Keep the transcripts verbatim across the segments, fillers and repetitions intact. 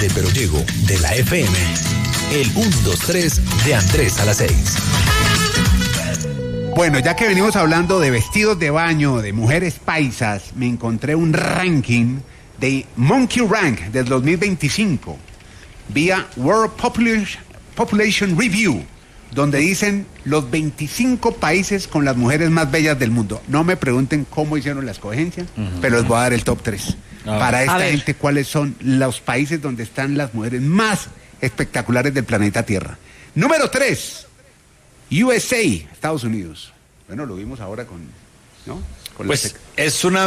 de Pero Llego de la F M, el uno dos tres de Andrés a las seis. Bueno, ya que venimos hablando de vestidos de baño, de mujeres paisas, me encontré un ranking de Monkey Rank del dos mil veinticinco vía World Population, Population Review, donde dicen los veinticinco países con las mujeres más bellas del mundo. No me pregunten cómo hicieron la escogencia, uh-huh. pero les voy a dar el top tres. Ah, para esta gente, cuáles son los países donde están las mujeres más espectaculares del planeta Tierra. Número tres, U S A, Estados Unidos. Bueno, lo vimos ahora con, ¿no? Con pues la... es una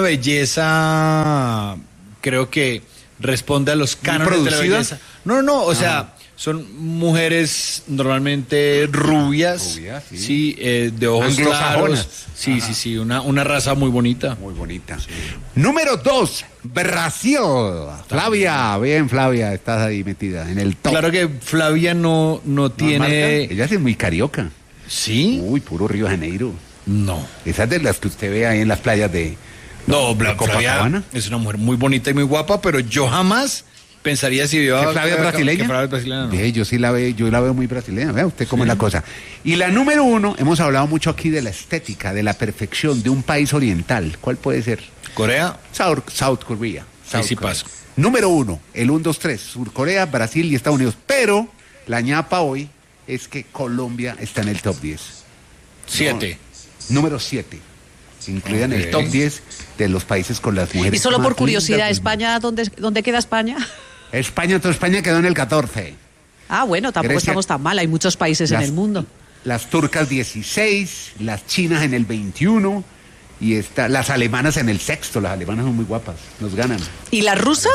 belleza, creo que responde a los cánones de la belleza. No, no, no, o ah. sea, son mujeres normalmente rubias, Rubia, sí, sí eh, de ojos claros. Sí, Ajá. sí, sí, una, una raza muy bonita. Muy bonita. Sí. Número dos, Brasil. Flavia, bien, Flavia, estás ahí metida en el top. Claro que Flavia no, no tiene... Ella sí es muy carioca. ¿Sí? Uy, puro Río de Janeiro. No. Esas de las que usted ve ahí en las playas de... No, de Flavia es una mujer muy bonita y muy guapa, pero yo jamás... pensaría si vio a Flavia brasileña. Que Flavia brasileña, no. Bien, yo sí la veo, yo la veo muy brasileña. Vea usted cómo sí. es la cosa. Y la número uno, hemos hablado mucho aquí de la estética, de la perfección de un país oriental. ¿Cuál puede ser? Corea. South, South Korea. South sí, sí Korea. paso. Número uno, el uno, dos, tres, Sur Corea, Brasil y Estados Unidos. Pero la ñapa hoy es que Colombia está en el top diez. Siete. No, número siete. Incluida okay. en el top diez de los países con las mujeres. Y solo más por curiosidad, ¿España dónde, dónde queda España? España, toda España quedó en el catorce. Ah, bueno, tampoco Grecia, estamos tan mal, hay muchos países las, en el mundo. Las turcas dieciséis, las chinas en el veintiuno y está, las alemanas en el sexto. Las alemanas son muy guapas, nos ganan. ¿Y las rusas?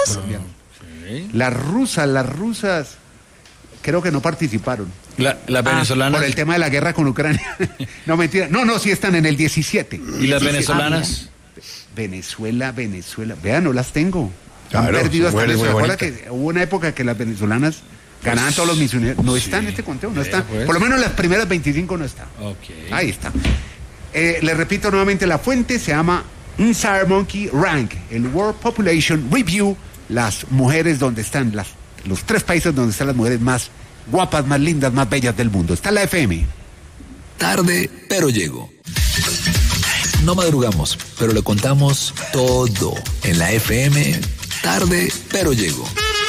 Sí. Las rusas, las rusas, creo que no participaron. La, las ah, venezolanas. Por el tema de la guerra con Ucrania. No, mentira, no, no, sí están en el diecisiete. ¿Y las venezolanas? Ah, Venezuela, Venezuela, vean, no las tengo. Han claro, perdido hasta eso. Recuerda que hubo una época que las venezolanas ganaban pues, todos los misioneros. No sí. está en este conteo, no está. Pues. Por lo menos las primeras veinticinco no está. Okay. Ahí está. Eh, le repito nuevamente, la fuente se llama Inside Monkey Rank, el World Population Review, las mujeres donde están, las, los tres países donde están las mujeres más guapas, más lindas, más bellas del mundo. Está la F M. Tarde, pero llego. No madrugamos, pero le contamos todo en la F M. Tarde, pero llego.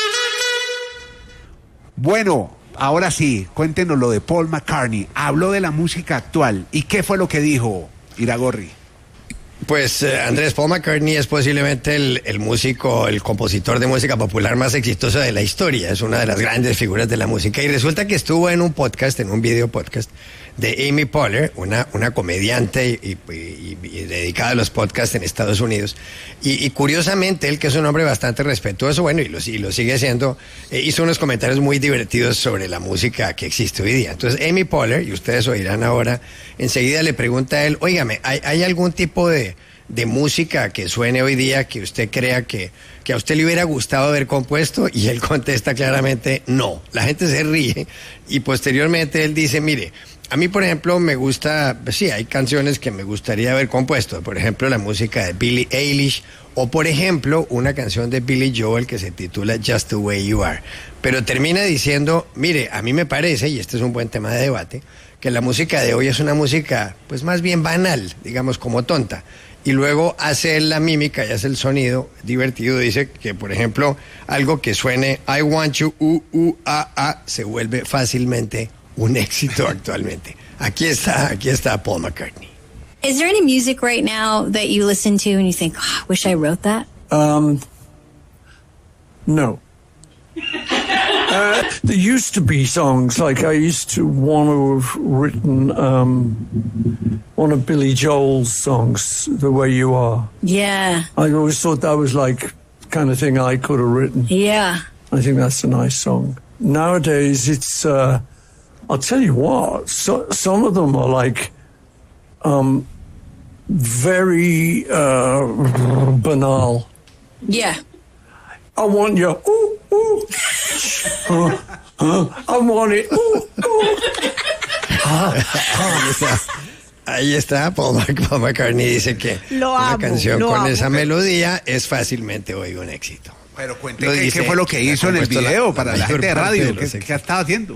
Bueno, ahora sí, cuéntenos lo de Paul McCartney. Habló de la música actual. ¿Y qué fue lo que dijo Iragorri? Pues eh, Andrés, Paul McCartney es posiblemente el, el músico, el compositor de música popular más exitoso de la historia. Es una de las grandes figuras de la música. Y resulta que estuvo en un podcast, en un video podcast de Amy Poehler, una, una comediante y, y, y, y dedicada a los podcasts en Estados Unidos. Y, y curiosamente, él, que es un hombre bastante respetuoso, bueno, y lo, y lo sigue haciendo, eh, hizo unos comentarios muy divertidos sobre la música que existe hoy día. Entonces, Amy Poehler, y ustedes oirán ahora, enseguida le pregunta a él, óigame, ¿hay, hay algún tipo de, de música que suene hoy día que usted crea que, que a usted le hubiera gustado haber compuesto? Y él contesta claramente, no. La gente se ríe y posteriormente él dice, mire, a mí, por ejemplo, me gusta, sí, hay canciones que me gustaría haber compuesto, por ejemplo, la música de Billie Eilish, o por ejemplo, una canción de Billy Joel que se titula Just the Way You Are. Pero termina diciendo, mire, a mí me parece, y este es un buen tema de debate, que la música de hoy es una música, pues más bien banal, digamos, como tonta. Y luego hace la mímica y hace el sonido divertido, dice que, por ejemplo, algo que suene I want you, uh, uh, ah, ah, se vuelve fácilmente un éxito actualmente. Aquí está, aquí está Paul McCartney. Is there any music right now that you listen to and you think, oh, I wish I wrote that? Um, no. uh, there used to be songs, like I used to want to have written um, one of Billy Joel's songs, The Way You Are. Yeah. I always thought that was like the kind of thing I could have written. Yeah. I think that's a nice song. Nowadays, it's... Uh, I'll tell you what, so, some of them are like um, very uh, banal. Yeah. I want you, ooh, ooh. uh, uh, I want it, ooh, ooh. Ah, ahí está, ahí está Paul, McCartney dice que lo una amo, canción con amo. esa melodía es fácilmente hoy un éxito. Pero cuente qué, qué fue lo que hizo en el video la, para la, la gente de radio, ¿qué, ¿qué estaba haciendo?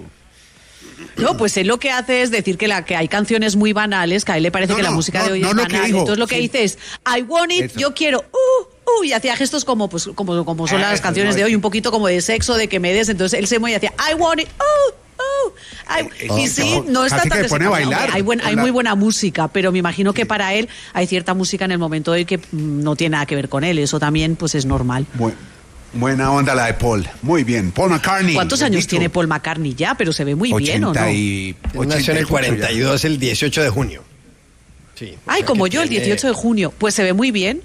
No, pues él lo que hace es decir que, la, que hay canciones muy banales, que a él le parece no, que no, la música no, de hoy no es banal. Dijo, Entonces lo que sí. dice es, I want it, Eso. yo quiero, uh, uh, y hacía gestos como, pues, como, como son ah, las canciones no, de hoy, un poquito como de sexo, de que me des. Entonces él se mueve y hacía, I want it, uh, uh. I, oh, y sí, no, no está tan que pone a bailar. Hay, buen, hay muy buena música, pero me imagino que para él hay cierta música en el momento de hoy que no tiene nada que ver con él. Eso también pues es normal. Bueno. Buena onda la de Paul. Muy bien. Paul McCartney. ¿Cuántos años dicho? tiene Paul McCartney ya? Pero se ve muy bien, ¿o no? Y... Nació en el cuarenta y dos, el dieciocho de junio. Sí. Ay, como yo, tiene... el dieciocho de junio. Pues se ve muy bien.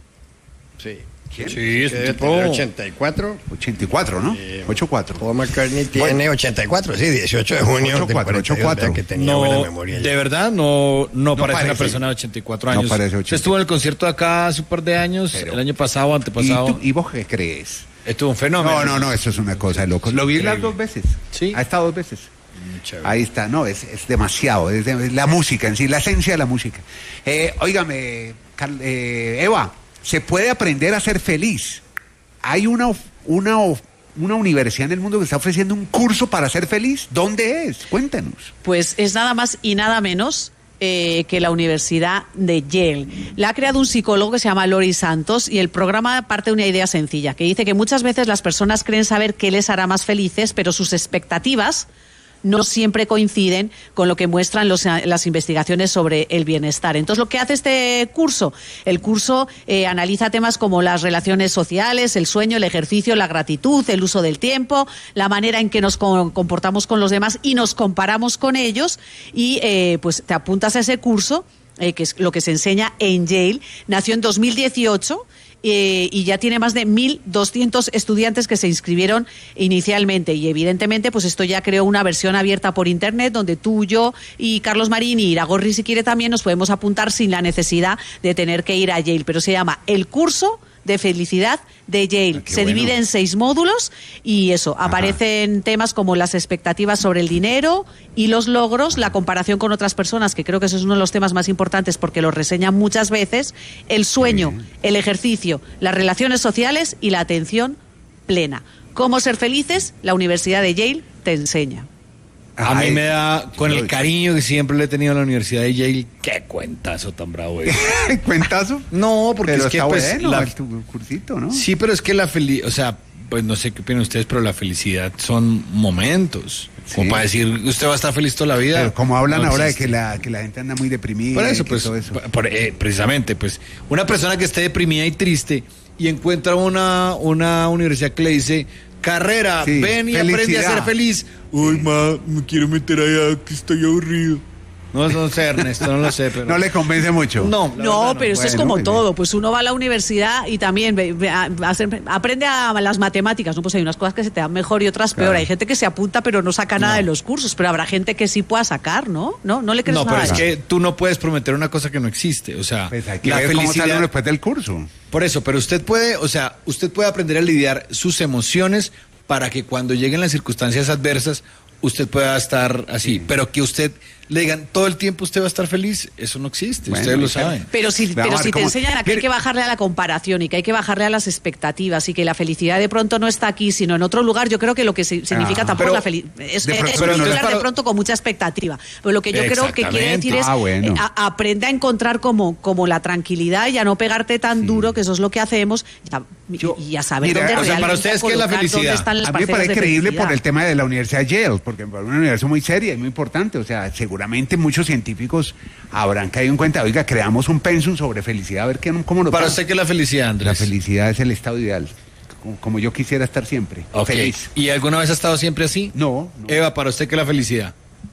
Sí. ¿Quién? Sí, es tipo ochenta y cuatro. ochenta y cuatro, ¿no? Sí. ochenta y cuatro. Paul McCartney tiene bueno. ochenta y cuatro, sí, dieciocho de junio. ochenta y cuatro, ochenta y cuatro. Que tenía no, buena memoria. De verdad, no, no, no parece, parece una persona de ochenta y cuatro años. No parece ochenta y cuatro. Estuvo en el concierto de acá hace un par de años, Pero, el año pasado, antepasado. ¿Y, tú, ¿Y vos qué crees? Esto es un fenómeno. No, no, no, eso es una cosa de locos. Lo vi las dos veces. Sí. Ha estado dos veces. Chévere. Ahí está, no, es, es demasiado. Es, de, es la música en sí, la esencia de la música. Eh, óigame, Carl, eh, Eva, ¿se puede aprender a ser feliz? Hay una, una, una universidad en el mundo que está ofreciendo un curso para ser feliz. ¿Dónde es? Cuéntenos. Pues es nada más y nada menos Eh, que la Universidad de Yale. La ha creado un psicólogo que se llama Lori Santos y el programa parte de una idea sencilla, que dice que muchas veces las personas creen saber qué les hará más felices, pero sus expectativas no siempre coinciden con lo que muestran los, las investigaciones sobre el bienestar. Entonces, lo que hace este curso, el curso eh, analiza temas como las relaciones sociales, el sueño, el ejercicio, la gratitud, el uso del tiempo, la manera en que nos comportamos con los demás y nos comparamos con ellos y eh, pues te apuntas a ese curso, eh, que es lo que se enseña en Yale. Nació en dos mil dieciocho. Eh, y ya tiene más de mil doscientos estudiantes que se inscribieron inicialmente y evidentemente pues esto ya creó una versión abierta por internet donde tú, yo y Carlos Marín y Iragorri si quiere también nos podemos apuntar sin la necesidad de tener que ir a Yale, pero se llama el curso de felicidad de Yale. Ah, se bueno. divide en seis módulos y eso, Ajá. aparecen temas como las expectativas sobre el dinero y los logros, la comparación con otras personas, que creo que eso es uno de los temas más importantes porque lo reseñan muchas veces, el sueño, sí. el ejercicio, las relaciones sociales y la atención plena. ¿Cómo ser felices? La Universidad de Yale te enseña. A Ay, mí me da, con el cariño que siempre le he tenido a la Universidad de Yale, qué cuentazo tan bravo es. ¿Cuentazo? No, porque pero es que está pues bueno, la, el tu cursito, ¿no? Sí, pero es que la felicidad, o sea, pues no sé qué opinan ustedes, pero la felicidad son momentos. Sí. Como para decir, usted va a estar feliz toda la vida. Pero como hablan no ahora existe. de que la, que la gente anda muy deprimida. Por eso, y pues, todo eso. Por, eh, precisamente, pues, una persona que esté deprimida y triste y encuentra una, una universidad que le dice, carrera, sí, ven y felicidad. Aprende a ser feliz. Uy, ma, me quiero meter allá, que estoy aburrido. No, no sé, Ernesto, no lo sé. Pero... ¿No le convence mucho? No, no, no, pero eso bueno, es como bueno. todo. Pues uno va a la universidad y también ve, ve, a, a hacer, aprende a las matemáticas, ¿no? Pues hay unas cosas que se te dan mejor y otras claro. peor. Hay gente que se apunta pero no saca nada no. de los cursos, pero habrá gente que sí pueda sacar, ¿no? No, no le crees no, nada. No, pero es que tú no puedes prometer una cosa que no existe. O sea, pues hay que la ver felicidad cómo sale después del curso. Por eso, pero usted puede, o sea, usted puede aprender a lidiar sus emociones para que cuando lleguen las circunstancias adversas usted pueda estar así, sí. pero que usted le digan todo el tiempo usted va a estar feliz, eso no existe, bueno, ustedes lo saben. Pero si, pero si te enseñan a que hay que bajarle a la comparación y que hay que bajarle a las expectivas y que la felicidad de pronto no está aquí, sino en otro lugar, yo creo que lo que significa ah, tampoco es la felicidad. Es, es, es hablar para... de pronto con mucha expectativa. Pero lo que yo creo que quiere decir es ah, bueno. a, aprende a encontrar como, como la tranquilidad y a no pegarte tan sí. duro, que eso es lo que hacemos, y a, yo, y a saber mira, dónde o sea, para ustedes qué es la felicidad. A mí me parece creíble por el tema de la Universidad de Yale, porque es una universidad muy seria y muy importante, o sea, seguramente muchos científicos habrán caído en cuenta, oiga, creamos un pensum sobre felicidad, a ver qué, cómo nos Para usted, ¿qué es la felicidad, Andrés? La felicidad es el estado ideal, como, como yo quisiera estar siempre, okay. feliz. ¿Y alguna vez ha estado siempre así? No, no. Eva, ¿para usted qué es la felicidad?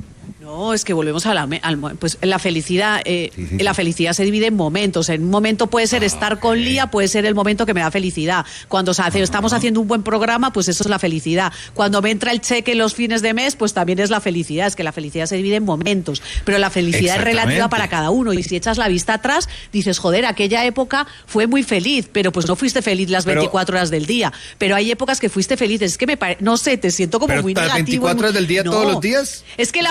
No, es que volvemos a la, al, pues la felicidad, eh, sí, sí, la felicidad se divide en momentos. En un momento puede ser ah, estar okay. con Lía, puede ser el momento que me da felicidad. Cuando se hace, uh-huh. estamos haciendo un buen programa, pues eso es la felicidad. Cuando me entra el cheque los fines de mes, pues también es la felicidad. Es que la felicidad se divide en momentos, pero la felicidad es relativa para cada uno. Y si echas la vista atrás, dices, joder, aquella época fue muy feliz, pero pues no fuiste feliz las veinticuatro pero, horas del día. Pero hay épocas que fuiste felices. Es que me pare... no sé, te siento como pero muy negativo. ¿veinticuatro horas del día no, todos los días? Es que la felicidad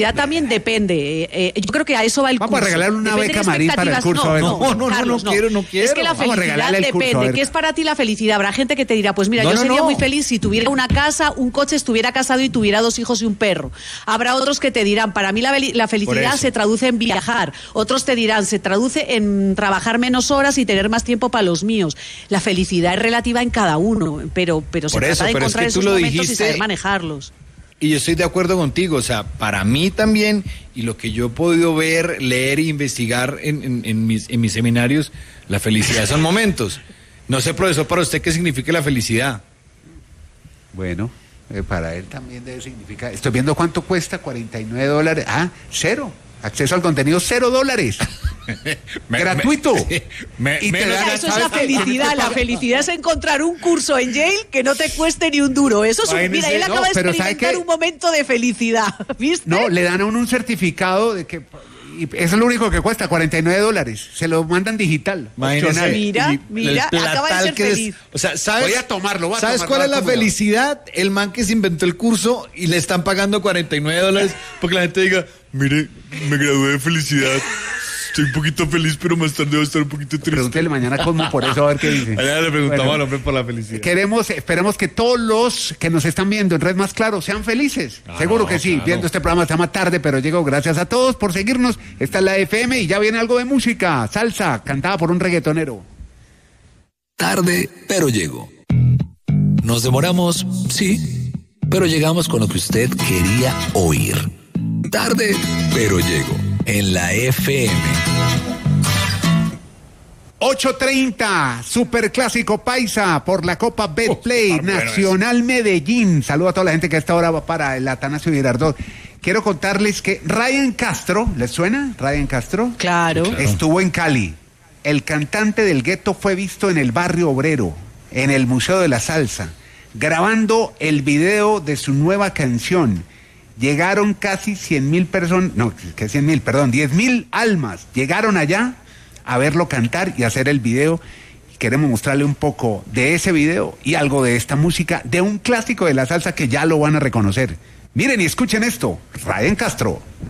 felicidad también depende. Eh, eh, yo creo que a eso va el Vamos curso. a regalarle una Depende beca de Marín para el curso. No, a ver. no, No, no, Carlos, no, no quiero, no quiero. Es que la Vamos a felicidad regalarle el curso, a depende. ver. ¿Qué es para ti la felicidad? Habrá gente que te dirá, pues mira, No, yo no, sería no. muy feliz si tuviera una casa, un coche, estuviera casado y tuviera dos hijos y un perro. Habrá otros que te dirán, para mí la, la felicidad eso. se traduce en viajar. Otros te dirán, se traduce en trabajar menos horas y tener más tiempo para los míos. La felicidad es relativa en cada uno, pero, pero se Por trata eso, de pero es encontrar que tú esos lo momentos y dijiste- saber manejarlos. Y yo estoy de acuerdo contigo, o sea, para mí también, y lo que yo he podido ver, leer e investigar en, en, en mis, en mis seminarios, la felicidad son momentos. No sé, profesor, para usted, ¿qué significa la felicidad? Bueno, eh, para él también debe significar. Estoy viendo cuánto cuesta, cuarenta y nueve dólares. Ah, cero. Acceso al contenido, cero dólares. Me- Gratuito. me- Y me- te me- dan- Mira, eso es ¿sabes la qué? felicidad. La felicidad es encontrar un curso en Yale que no te cueste ni un duro. Eso es un, Imagínese, mira, él no, acaba de pero ¿sabe experimentar qué? un momento de felicidad. ¿Viste? No, le dan a uno un certificado de que. Y eso es lo único que cuesta, cuarenta y nueve dólares. Se lo mandan digital. Imagínese, opcional. Mira, y mira, el acaba de platal ser que es- feliz. o sea, ¿sabes? Voy a tomarlo, voy a ¿Sabes tomarlo, cuál voy es a la tomarlo. felicidad? El man que se inventó el curso y le están pagando cuarenta y nueve dólares porque la gente diga, mire, me gradué de felicidad. Estoy un poquito feliz, pero más tarde voy a estar un poquito triste. Pregúntele mañana a Cosmo por eso, a ver qué dice. Allá le preguntamos Bueno. al hombre por la felicidad. Queremos, esperemos que todos los que nos están viendo en Red Más Claro sean felices. Claro, Seguro que sí. claro. Viendo este programa se llama Tarde, pero llegó. Gracias a todos por seguirnos. Esta es la F M y ya viene algo de música. Salsa, cantada por un reggaetonero. Tarde, pero llego. Nos demoramos, sí, pero llegamos con lo que usted quería oír. Tarde, pero llego. En la F M. ocho treinta, Superclásico Paisa por la Copa Betplay, está bueno Nacional Medellín. Saludo a toda la gente que a esta hora va para el Atanasio Girardot. Quiero contarles que Ryan Castro, ¿les suena? Ryan Castro. Claro. Estuvo en Cali. El cantante del gueto fue visto en el barrio obrero, en el Museo de la Salsa, grabando el video de su nueva canción. Llegaron casi cien mil personas, no, que cien mil, perdón, diez mil almas. Llegaron allá a verlo cantar y hacer el video. Queremos mostrarle un poco de ese video y algo de esta música, de un clásico de la salsa que ya lo van a reconocer. Miren y escuchen esto, Ryan Castro.